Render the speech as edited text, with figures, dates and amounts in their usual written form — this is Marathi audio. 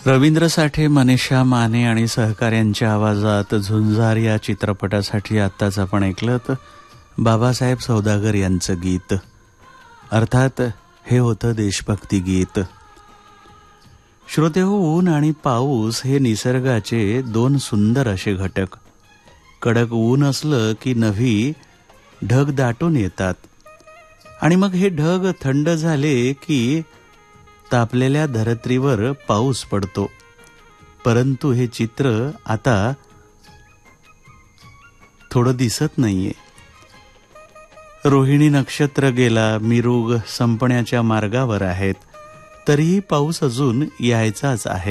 रवींद्र साठे, मनीषा माने आणि सहकाऱ्यांच्या आवाजात झुंजार या चित्रपटासाठी आत्ताच आपण ऐकलं बाबासाहेब सौदागर यांचं गीत. अर्थात हे होतं देशभक्ती गीत. श्रोतेहो, ऊन आणि पाऊस हे निसर्गाचे दोन सुंदर असे घटक. कडक ऊन असलं की नभी ढग दाटून येतात आणि मग हे ढग थंड झाले की तापलेल्या धरत्रीवर पाऊस पडतो. परंतु हे चित्र आता थोडं दिसत नाहीये. रोहिणी नक्षत्र गेला, मिरुग संपण्याच्या मार्गावर आहेत, तरीही पाऊस अजून यायचाच आहे.